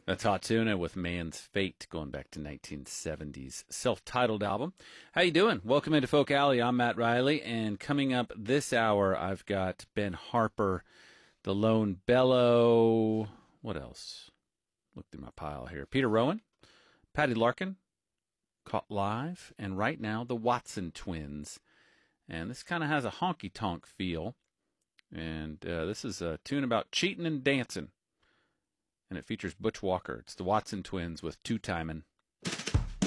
That's Hot Tuna with Man's Fate, going back to 1970s self-titled album. How you doing? Welcome into Folk Alley. I'm Matt Riley, and coming up this hour, I've got Ben Harper, The Lone Bellow. What else? Look through my pile here. Peter Rowan, Patty Larkin, Caught Live, and right now, the Watson Twins. And this kind of has a honky-tonk feel. And this is a tune about cheating and dancing. And it features Butch Walker. It's the Watson Twins with Two Timin'.